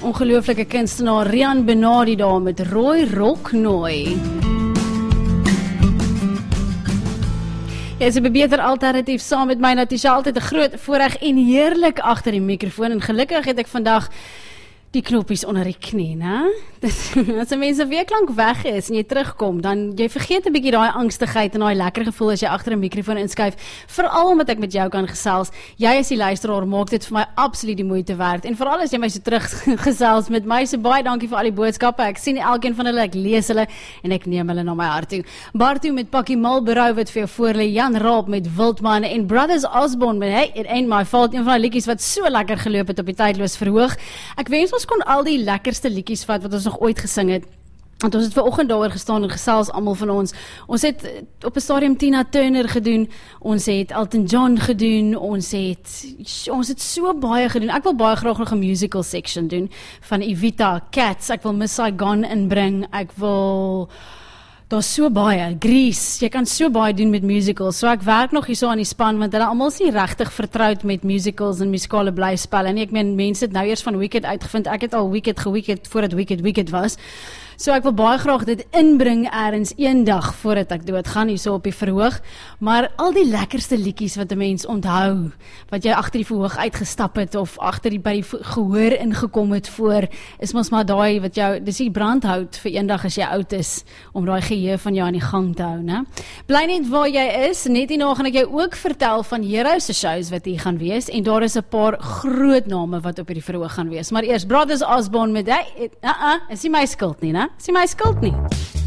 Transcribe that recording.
ongelooflike kunstenaar Rian Benardi daar met Roy Rocknoy. Jy is 'n beter alternatief saam met my, Natasha, altyd 'n groot voorreg en heerlik agter die mikrofoon, en gelukkig het ek vandag die knoppies onder die knie, né? As 'n mens 'n week lank weg is en jy terugkom, dan jy vergeet 'n bietjie daai angstigheid en daai lekker gevoel as jy agter 'n mikrofoon inskuif, veral omdat ek met jou kan gesels. Jy as die luisteraar maak dit vir my absoluut die moeite werd, en veral as jy my so teruggesels met my, so baie dankie vir al die boodskappe. Ek sien elkeen van hulle, ek lees hulle en ek neem hulle na my hart toe. Bartu met Pakkie Malberou wat vir jou voorlê, Jan Raap met Wildman en Brothers Osborne met Hey, It Ain't My Fault, een van die liedjies wat so lekker geloop het op die tydloos verhoog. Ek wens ons kon al die lekkerste liedjies vat wat ons nog ooit gesing het. Want ons het vanoggend daaroor gestaan en gesels almal van ons. Ons het op 'n stadium Tina Turner gedoen, ons het Elton John gedoen, ons het so baie gedoen. Ek wil baie graag nog 'n musical section doen van Evita, Cats, ek wil Miss Saigon inbring, ek wil... Daar's so baie, Grease, jy kan so baie doen met musicals, so ek werk nog hierso aan die span, want hulle almal is nie regtig vertroud met musicals en musikale blyspelle nie. Ek meen, mense het nou eers van Wicked uitgevind, ek het al Wicked voordat Wicked was. So ek wil baie graag dit inbring ergens eendag voordat ek doodgaan hierso op die verhoog, maar al die lekkerste liedjies wat 'n mens onthou, wat jy agter die verhoog uitgestap het of agter by die gehoor ingekom het voor, is mos maar daai wat jou, dis die brandhout vir eendag as jy oud is, om daai geheue van jou aan die gang te hou, né? Bly net waar jy is, net hierna gaan ek jou ook vertel van Hero se shows wat hier gaan wees, en daar is 'n paar groot name wat op hierdie verhoog gaan wees, maar eers Brothers Osborne met is nie my skuld nie, né? Is nie my skuld nie.